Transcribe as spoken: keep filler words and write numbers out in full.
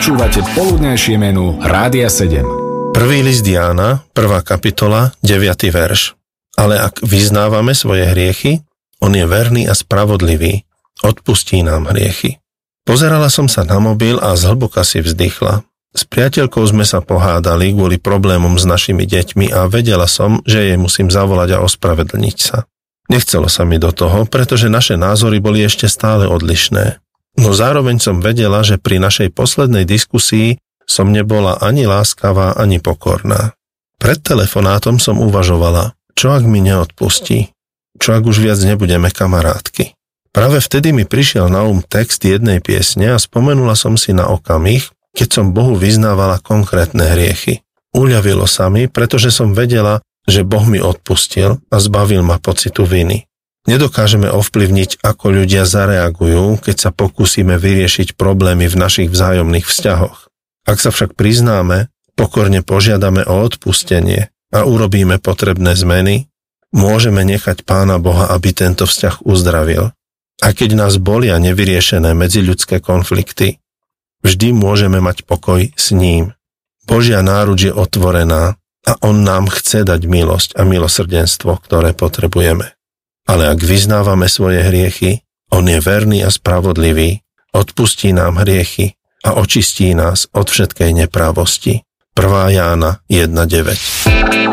Počúvate poludnejšie menu Rádia sedem. Prvý list Jána, prvá kapitola, deviaty verš. Ale ak vyznávame svoje hriechy, on je verný a spravodlivý, odpustí nám hriechy. Pozerala som sa na mobil a zhlboka si vzdychla. S priateľkou sme sa pohádali kvôli problémom s našimi deťmi a vedela som, že jej musím zavolať a ospravedlniť sa. Nechcelo sa mi do toho, pretože naše názory boli ešte stále odlišné. No zároveň som vedela, že pri našej poslednej diskusii som nebola ani láskavá, ani pokorná. Pred telefonátom som uvažovala, čo ak mi neodpustí, čo ak už viac nebudeme kamarátky. Práve vtedy mi prišiel na um text jednej piesne a spomenula som si na okamih, keď som Bohu vyznávala konkrétne hriechy. Uľavilo sa mi, pretože som vedela, že Boh mi odpustil a zbavil ma pocitu viny. Nedokážeme ovplyvniť, ako ľudia zareagujú, keď sa pokúsime vyriešiť problémy v našich vzájomných vzťahoch. Ak sa však priznáme, pokorne požiadame o odpustenie a urobíme potrebné zmeny, môžeme nechať Pána Boha, aby tento vzťah uzdravil. A keď nás bolia nevyriešené medziľudské konflikty, vždy môžeme mať pokoj s ním. Božia náruč je otvorená a on nám chce dať milosť a milosrdenstvo, ktoré potrebujeme. Ale ak vyznávame svoje hriechy, on je verný a spravodlivý, odpustí nám hriechy a očistí nás od všetkej neprávosti. prvá Jána jedna deväť.